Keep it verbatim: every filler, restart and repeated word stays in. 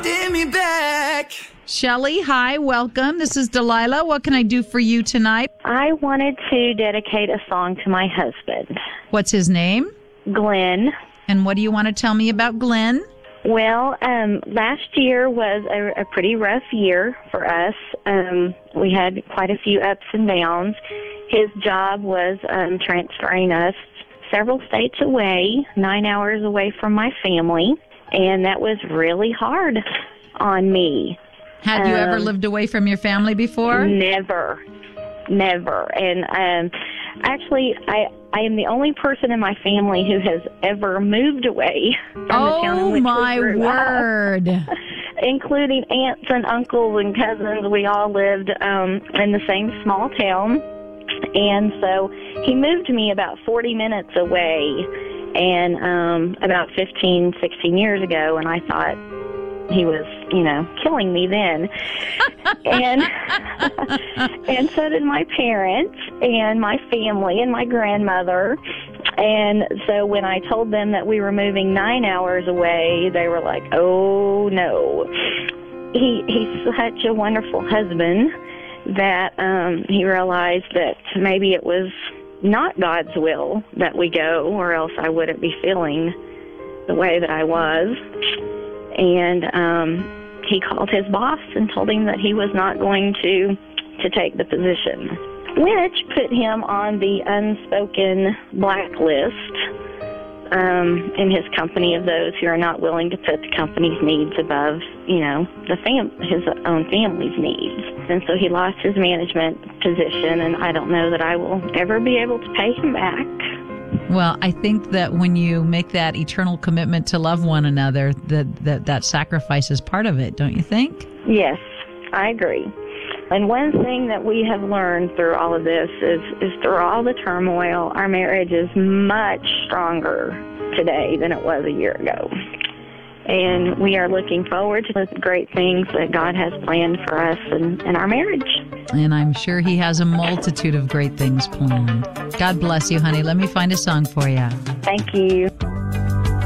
holding me back. Shelly, hi, welcome. This is Delilah. What can I do for you tonight? I wanted to dedicate a song to my husband, What's his name? Glenn. And what do you want to tell me about Glenn? Well, um, last year was a, a pretty rough year for us. Um, we had quite a few ups and downs. His job was um, transferring us several states away, nine hours away from my family, and that was really hard on me. Had you um, ever lived away from your family before? Never, never. And um, actually, I I am the only person in my family who has ever moved away from oh, the town in which my we grew word. up, including aunts and uncles and cousins. We all lived um, in the same small town. And so he moved me about forty minutes away and um, about fifteen, sixteen years ago, and I thought he was, you know, killing me then. and and so did my parents and my family and my grandmother. And so when I told them that we were moving nine hours away, they were like, oh, no. He He's such a wonderful husband that um, he realized that maybe it was not God's will that we go, or else I wouldn't be feeling the way that I was. And um, he called his boss and told him that he was not going to to take the position, which put him on the unspoken blacklist um, in his company of those who are not willing to put the company's needs above, you know, the fam- his own family's needs. And so he lost his management position, and I don't know that I will ever be able to pay him back. Well, I think that when you make that eternal commitment to love one another, that that, that sacrifice is part of it, don't you think? Yes, I agree. And one thing that we have learned through all of this is, is through all the turmoil, our marriage is much stronger today than it was a year ago. And we are looking forward to the great things that God has planned for us and, and our marriage. And I'm sure he has a multitude of great things planned. God bless you, honey. Let me find a song for you. Thank you.